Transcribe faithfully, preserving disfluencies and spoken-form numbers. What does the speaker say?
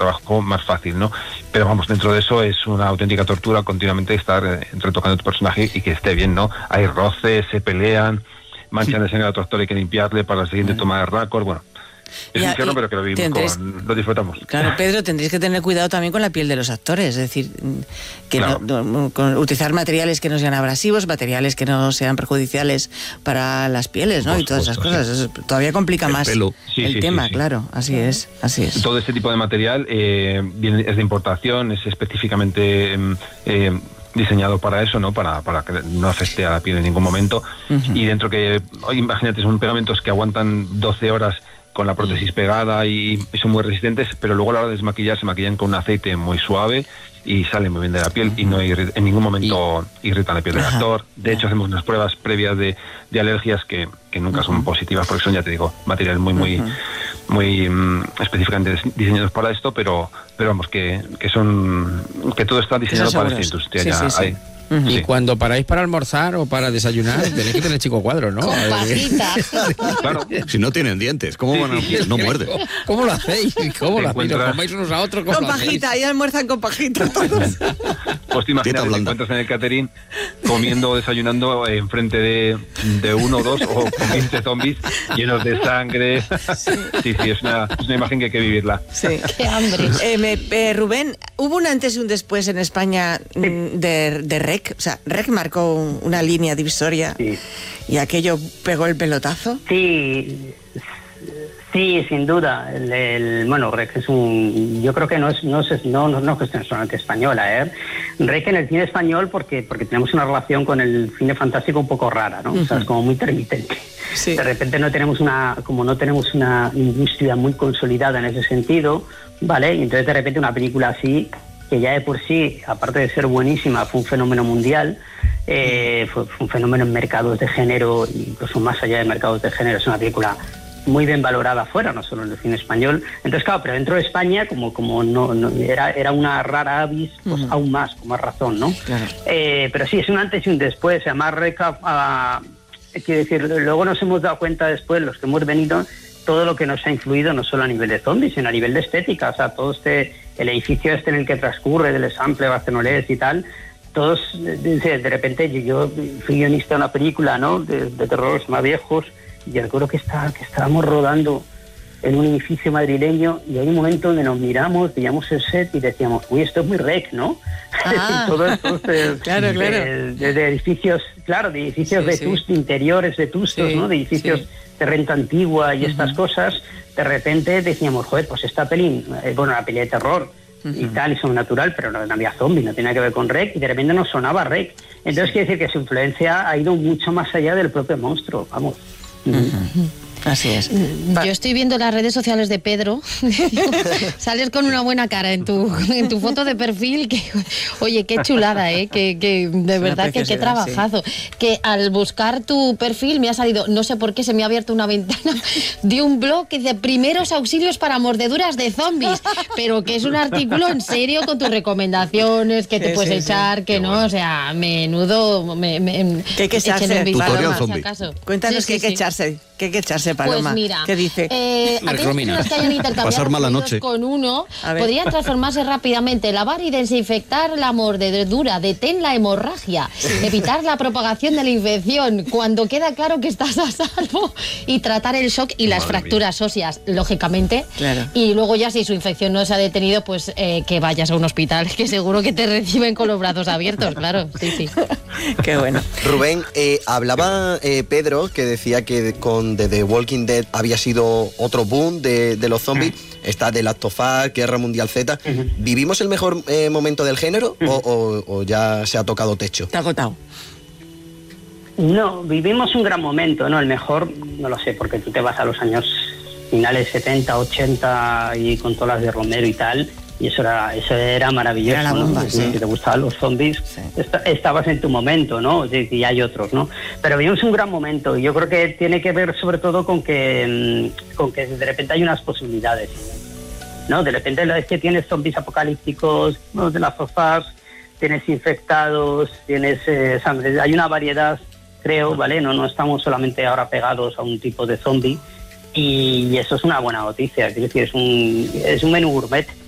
trabajo más fácil, ¿no? Pero vamos, dentro de eso es una auténtica tortura continuamente estar eh, retocando tu personaje y que esté bien, ¿no? Hay roces, se pelean, manchan de sangre al otro actor, hay que limpiarle para la siguiente toma de récord, bueno. Es un infierno, pero que lo vivimos, tendréis, con, lo disfrutamos. Claro, Pedro, tendréis que tener cuidado también con la piel de los actores, es decir, que claro. no, no, con utilizar materiales que no sean abrasivos, materiales que no sean perjudiciales para las pieles, ¿no? Por y todas supuesto, esas cosas. Sí. Eso todavía complica el más pelo. Sí, el sí, tema, sí, sí. Claro, así es, así es. Todo este tipo de material eh, es de importación, es específicamente eh, diseñado para eso, ¿no? Para, para que no afecte a la piel en ningún momento. Uh-huh. Y dentro que, hoy imagínate, son pegamentos que aguantan doce horas con la prótesis pegada y, y son muy resistentes, pero luego a la hora de desmaquillar se maquillan con un aceite muy suave y sale muy bien de la piel y no irrita, en ningún momento irritan la piel del actor. De hecho, hacemos unas pruebas previas de, de alergias que, que nunca son positivas, porque son, ya te digo, materiales muy muy muy um, específicamente diseñados para esto, pero pero vamos, que, que son que todo está diseñado para esta industria. Sí, ya sí, sí. hay. Uh-huh. Y cuando paráis para almorzar o para desayunar, tenéis que tener chico cuadro, ¿no? Con pajita. Claro. Si no tienen dientes, ¿cómo van a...? No muerden. ¿Cómo lo hacéis? ¿Cómo lo hacéis? ¿Os coméis unos a otros? Con pajita, y almuerzan con pajita todos. Pues te imaginas, te encuentras en el catering comiendo o desayunando enfrente de, de uno o dos o con veinte zombies llenos de sangre. Sí, sí, sí es, una, es una imagen que hay que vivirla. Sí. Qué hambre. Eh, me, eh, Rubén, ¿hubo un antes y un después en España de, de R E C? O sea, R E C marcó una línea divisoria sí. y aquello pegó el pelotazo. Sí, sí, sin duda. El, el, bueno, R E C es un... Yo creo que no es no es, no, no, no cuestión solamente española, ¿eh? R E C en el cine español porque, porque tenemos una relación con el cine fantástico un poco rara, ¿no? Uh-huh. O sea, es como muy intermitente. Sí. De repente no tenemos una... Como no tenemos una industria muy consolidada en ese sentido, ¿vale? Y entonces de repente una película así, que ya de por sí, aparte de ser buenísima, fue un fenómeno mundial, eh, fue, fue un fenómeno en mercados de género, incluso más allá de mercados de género, es una película muy bien valorada fuera, no solo en el cine español. Entonces, claro, pero dentro de España, como, como no, no era, era una rara avis, pues uh-huh. aún más, con más razón, ¿no? Claro. Eh, pero sí, es un antes y un después, además, reca, uh, quiero decir, luego nos hemos dado cuenta después, los que hemos venido, todo lo que nos ha influido, no solo a nivel de zombies, sino a nivel de estética, o sea, todo este... el edificio este en el que transcurre, del Sample, Barcelonés y tal, todos, de, de repente, yo fui guionista de una película, ¿no?, de, de terror más viejos, y recuerdo que, está, que estábamos rodando en un edificio madrileño, y hay un momento donde nos miramos, veíamos el set y decíamos, uy, esto es muy rec, ¿no? Ah. Todo esto de, claro, claro. De, de, de edificios, claro, de edificios sí, vetustos, sí. interiores vetustos, sí, ¿no?, de edificios sí. de renta antigua y uh-huh. estas cosas. De repente decíamos, joder, pues esta peli, eh, bueno, una peli de terror uh-huh. y tal, y sobrenatural, pero no, no había zombies, no tenía que ver con rec, y de repente nos sonaba rec. Entonces sí. quiere decir que su influencia ha ido mucho más allá del propio monstruo, vamos. Uh-huh. Uh-huh. Así es. Yo estoy viendo las redes sociales de Pedro. Sales con una buena cara en tu en tu foto de perfil. Que, oye, qué chulada, ¿eh? Que, que de es verdad que qué trabajazo. Sí. Que al buscar tu perfil me ha salido, no sé por qué, se me ha abierto una ventana de un blog que dice primeros auxilios para mordeduras de zombies. Pero que es un artículo en serio con tus recomendaciones, que te sí, puedes sí, echar, sí. que qué no, bueno. O sea, menudo. Me, me, que hay que echarse. Tutorial zombie. Cuéntanos sí, que hay sí, que sí. echarse. ¿Qué hay que echarse, Paloma? Pues mira, ¿qué dice? Eh, aquellos niños que hayan intercambiado fluidos con uno podrían transformarse rápidamente, lavar y desinfectar la mordedura, detén la hemorragia, evitar la propagación de la infección cuando queda claro que estás a salvo y tratar el shock y las Madre fracturas mía. óseas, lógicamente. Claro. Y luego ya si su infección no se ha detenido, pues eh, que vayas a un hospital, que seguro que te reciben con los brazos abiertos, claro. Sí, sí. Qué bueno. Rubén, eh, hablaba eh, Pedro, que decía que con de The Walking Dead había sido otro boom de, de los zombies, uh-huh. está The Last of Us, Guerra Mundial Z. Uh-huh. ¿Vivimos el mejor eh, momento del género uh-huh. o, o, o ya se ha tocado techo? Te ha agotado. No, vivimos un gran momento, ¿no? El mejor, no lo sé, porque tú te vas a los años finales setenta, ochenta y con todas las de Romero y tal, y eso era eso era maravilloso, era la bomba, ¿no? Sí. Si te gustaban los zombies, sí. est- estabas en tu momento, ¿no? Y hay otros, ¿no? Pero vivimos un gran momento, y yo creo que tiene que ver sobre todo con que con que de repente hay unas posibilidades, ¿no? De repente es que tienes zombies apocalípticos, ¿no? De las sofás, tienes infectados, tienes eh, sangre, hay una variedad, creo, ¿vale? No, no estamos solamente ahora pegados a un tipo de zombie, y eso es una buena noticia, es decir, es un, es un menú gourmet.